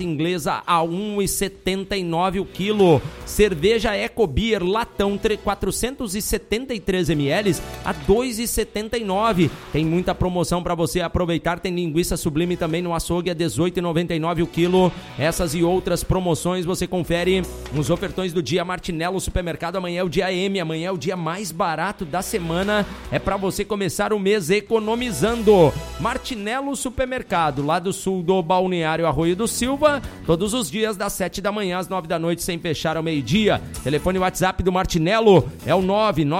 batata inglesa a 1,79 o quilo. Cerveja Ecobeer latão 473 ml a 2,79. Tem muita promoção para você aproveitar. Tem linguiça Sublime também no açougue a 18,99 o quilo. Essas e outras promoções você confere nos ofertões do dia. Martinello Supermercado, amanhã é o dia M, amanhã é o dia mais barato da semana. É para você começar o mês economizando. Martinello Supermercado, lá do sul do Balneário Arroio do Silva, todos os dias das 7 da manhã às 9 da noite, sem fechar ao meio-dia. Telefone WhatsApp do Martinello é o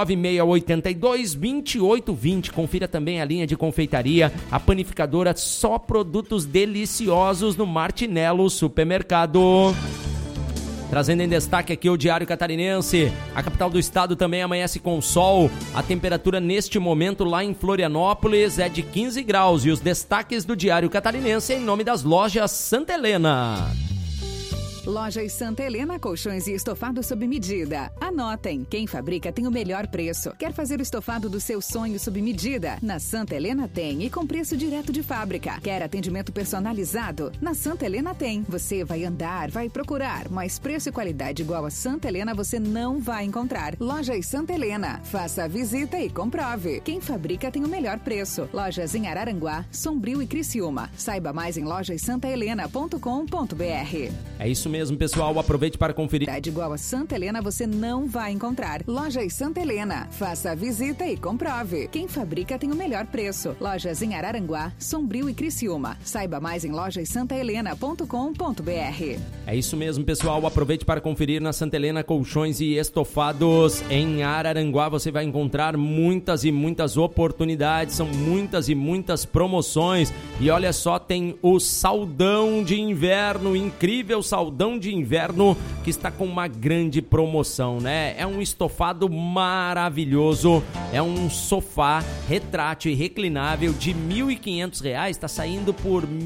996822820. Confira também a linha de confeitaria, a panificadora, só produtos deliciosos no Martinello Supermercado. Trazendo em destaque aqui o Diário Catarinense. A capital do estado também amanhece com sol. A temperatura neste momento lá em Florianópolis é de 15 graus. E os destaques do Diário Catarinense em nome das lojas Santa Helena. Lojas Santa Helena, colchões e estofado sob medida. Anotem, quem fabrica tem o melhor preço. Quer fazer o estofado do seu sonho sob medida? Na Santa Helena tem, e com preço direto de fábrica. Quer atendimento personalizado? Na Santa Helena tem. Você vai andar, vai procurar, mas preço e qualidade igual a Santa Helena você não vai encontrar. Lojas Santa Helena, faça a visita e comprove. Quem fabrica tem o melhor preço. Lojas em Araranguá, Sombrio e Criciúma. Saiba mais em lojassantahelena.com.br. É isso mesmo, pessoal. Aproveite para conferir. Igual a Santa Helena você não vai encontrar. Lojas Santa Helena. Faça a visita e comprove. Quem fabrica tem o melhor preço. Lojas em Araranguá, Sombrio e Criciúma. Saiba mais em lojassantahelena.com.br. É isso mesmo, pessoal. Aproveite para conferir na Santa Helena colchões e estofados. Em Araranguá você vai encontrar muitas e muitas oportunidades. São muitas e muitas promoções. E olha só, tem o saldão de inverno, incrível saldão de inverno que está com uma grande promoção, né? É um estofado maravilhoso, é um sofá retrátil e reclinável de R$ 1.500, está saindo por R$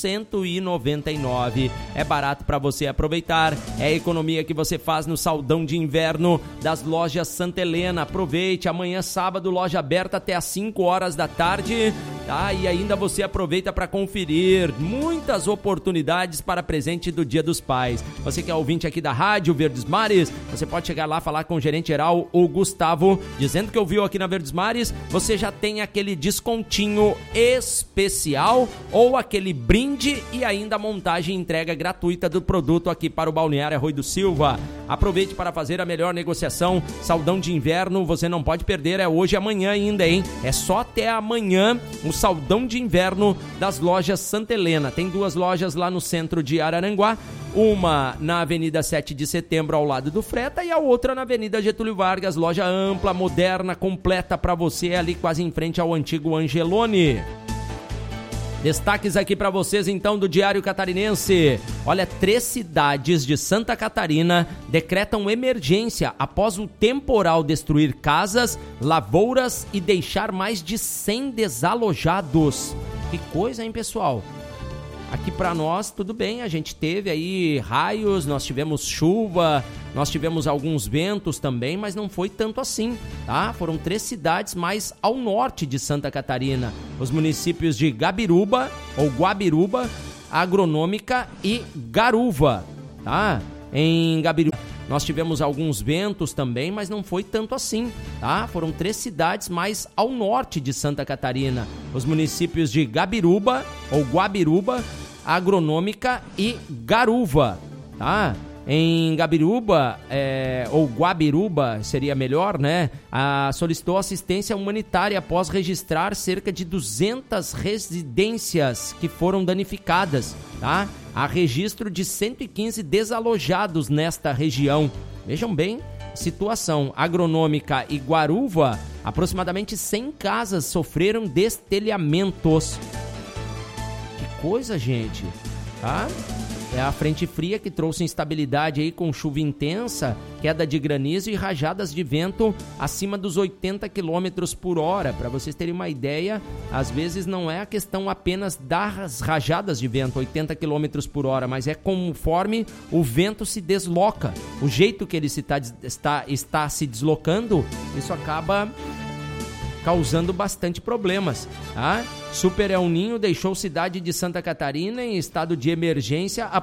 1.199. É barato para você aproveitar, é a economia que você faz no saldão de inverno das lojas Santa Helena. Aproveite, amanhã sábado, loja aberta até às 5 horas da tarde, tá? E ainda você aproveita para conferir muitas oportunidades para presente do Dia dos Pais. Você que é ouvinte aqui da Rádio Verdes Mares, você pode chegar lá, falar com o gerente geral, o Gustavo, dizendo que ouviu aqui na Verdes Mares, você já tem aquele descontinho especial ou aquele brinde e ainda a montagem e entrega gratuita do produto aqui para o Balneário Arroio do Silva. Aproveite para fazer a melhor negociação. Saldão de inverno, você não pode perder, é hoje e amanhã ainda, hein? É só até amanhã o saldão de inverno das lojas Santa Helena. Tem duas lojas lá no centro de Araranguá, uma na Avenida 7 de Setembro ao lado do Freta e a outra na Avenida Getúlio Vargas, loja ampla, moderna, completa para você, ali quase em frente ao antigo Angelone. Destaques aqui para vocês então do Diário Catarinense. Olha, 3 cidades de Santa Catarina decretam emergência após o temporal destruir casas, lavouras e deixar mais de 100 desalojados. Que coisa, hein, pessoal? Aqui para nós, tudo bem, a gente teve aí raios, nós tivemos chuva, nós tivemos alguns ventos também, mas não foi tanto assim, tá? Foram 3 cidades mais ao norte de Santa Catarina, os municípios de Gabiruba, ou Guabiruba, Agronômica e Garuva, tá? Em Gabiruba nós tivemos alguns ventos também, mas não foi tanto assim, tá? Foram 3 cidades mais ao norte de Santa Catarina, os municípios de Gabiruba, ou Guabiruba, Agronômica e Garuva, tá? Em Gabiruba, ou Guabiruba, seria melhor, né? Solicitou assistência humanitária após registrar cerca de 200 residências que foram danificadas, tá? Há registro de 115 desalojados nesta região. Vejam bem, situação. Agronômica e Guaruva, aproximadamente 100 casas sofreram destelhamentos. Que coisa, gente, tá? É a frente fria que trouxe instabilidade aí com chuva intensa, queda de granizo e rajadas de vento acima dos 80 km por hora. Para vocês terem uma ideia, às vezes não é a questão apenas das rajadas de vento, 80 km por hora, mas é conforme o vento se desloca. O jeito que ele está se deslocando, isso acaba causando bastante problemas, tá? Super El Ninho deixou cidade de Santa Catarina em estado de emergência